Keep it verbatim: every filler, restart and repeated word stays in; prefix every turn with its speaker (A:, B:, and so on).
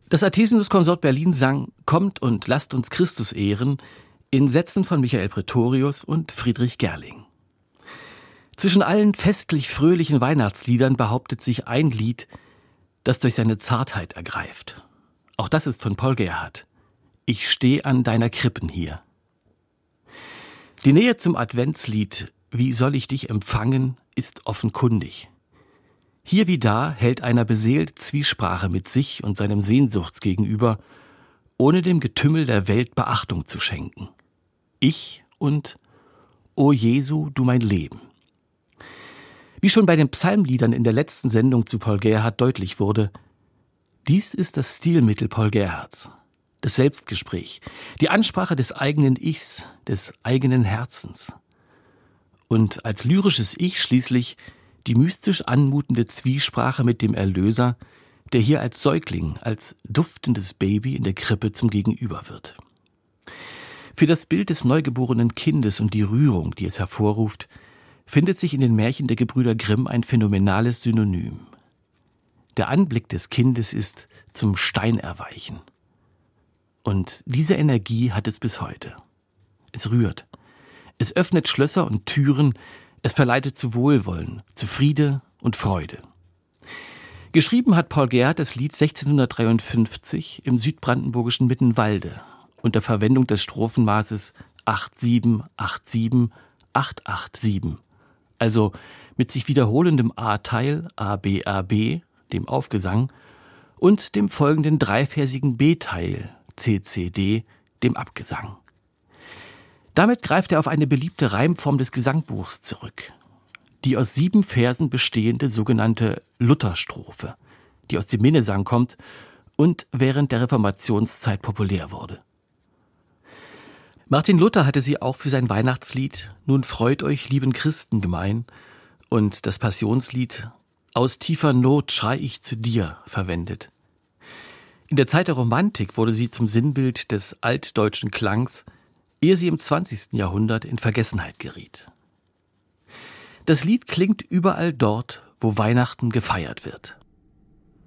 A: Das Artesius-Konsort Berlin sang »Kommt und lasst uns Christus ehren« in Sätzen von Michael Pretorius und Friedrich Gerling. Zwischen allen festlich-fröhlichen Weihnachtsliedern behauptet sich ein Lied, das durch seine Zartheit ergreift. Auch das ist von Paul Gerhardt. »Ich steh an deiner Krippen hier«. Die Nähe zum Adventslied »Wie soll ich dich empfangen« ist offenkundig. Hier wie da hält einer beseelt Zwiesprache mit sich und seinem Sehnsuchtsgegenüber, ohne dem Getümmel der Welt Beachtung zu schenken. Ich und »O Jesu, du mein Leben«. Wie schon bei den Psalmliedern in der letzten Sendung zu Paul Gerhardt deutlich wurde, dies ist das Stilmittel Paul Gerhardts, das Selbstgespräch, die Ansprache des eigenen Ichs, des eigenen Herzens. Und als lyrisches Ich schließlich die mystisch anmutende Zwiesprache mit dem Erlöser, der hier als Säugling, als duftendes Baby in der Krippe zum Gegenüber wird. Für das Bild des neugeborenen Kindes und die Rührung, die es hervorruft, findet sich in den Märchen der Gebrüder Grimm ein phänomenales Synonym. Der Anblick des Kindes ist zum Steinerweichen. Und diese Energie hat es bis heute. Es rührt. Es öffnet Schlösser und Türen, es verleitet zu Wohlwollen, zu Friede und Freude. Geschrieben hat Paul Gerhardt das Lied sechzehnhundertdreiundfünfzig im südbrandenburgischen Mittenwalde unter Verwendung des Strophenmaßes acht sieben acht sieben acht acht sieben, also mit sich wiederholendem A-Teil A B A B, dem Aufgesang, und dem folgenden dreiversigen B-Teil C C D, dem Abgesang. Damit greift er auf eine beliebte Reimform des Gesangbuchs zurück, die aus sieben Versen bestehende sogenannte Lutherstrophe, die aus dem Minnesang kommt und während der Reformationszeit populär wurde. Martin Luther hatte sie auch für sein Weihnachtslied »Nun freut euch, lieben Christen« gemein und das Passionslied »Aus tiefer Not schrei ich zu dir« verwendet. In der Zeit der Romantik wurde sie zum Sinnbild des altdeutschen Klangs, ehe sie im zwanzigsten Jahrhundert in Vergessenheit geriet. Das Lied klingt überall dort, wo Weihnachten gefeiert wird.